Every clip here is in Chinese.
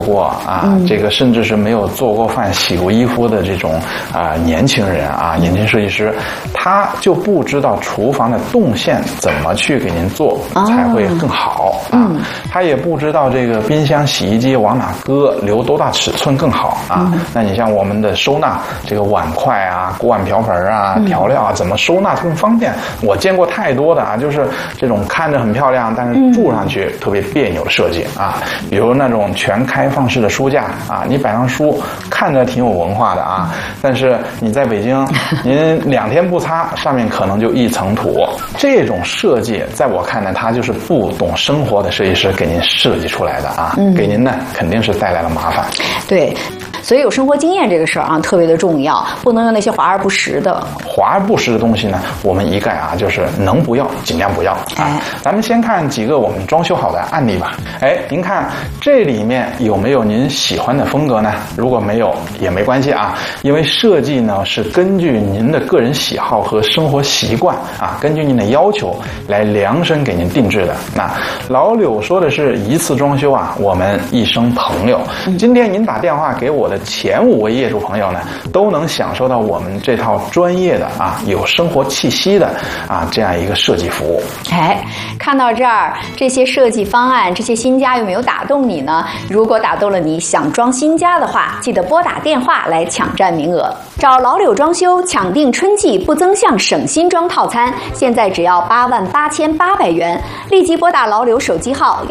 过啊，这个甚至是没有做过饭、洗过衣服的这种年轻人啊，年轻设计师，他就不知道厨房的动线怎么去给您做才会更好啊，他也不知道这个冰箱、洗衣机往哪搁，留多大尺寸更好啊。那你像我们的收纳这个碗筷啊、锅碗瓢盆啊、调料啊，怎么收纳更方便？我见过太多的啊，就是这种看着很漂亮，但是住上去特别别扭的设计啊，比如那种全开放式的书架啊，你摆上书看着挺有文化的啊，但是你在北京，您2天不擦，上面可能就一层土。这种设计，在我看来，它就是不懂生活的设计师给您设计出来的啊，给您呢肯定是带来了麻烦。 对。所以有生活经验这个事儿啊，特别的重要，不能用那些华而不实的。 华而不实的东西呢，我们一概啊，就是能不要尽量不要啊。咱们先看几个我们装修好的案例吧。您看这里面有没有您喜欢的风格呢？如果没有也没关系啊，因为设计呢是根据您的个人喜好和生活习惯啊，根据您的要求来量身给您定制的。那老柳说的是一次装修啊，我们一生朋友。今天您打电话给我的前5位业主朋友呢，都能享受到我们这套专业的啊有生活气息的啊这样一个设计服务。 看到这儿，这些设计方案，这些新家有没有打动你呢？如果打动了你，想装新家的话，记得拨打电话来抢占名额。找老柳装修抢订春季不增项省新装套餐，现在只要88800元，立即拨打老柳手机号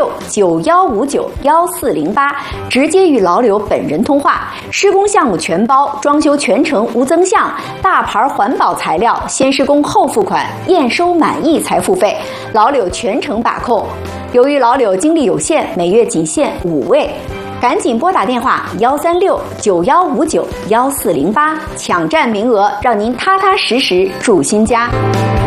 13691591408，直接与老柳本人通话。施工项目全包，装修全程无增项，大牌环保材料，先施工后付款，验收满意才付费，老柳全程把控。由于老柳精力有限，每月仅限5位，赶紧拨打电话13691591408，抢占名额，让您踏踏实实住新家。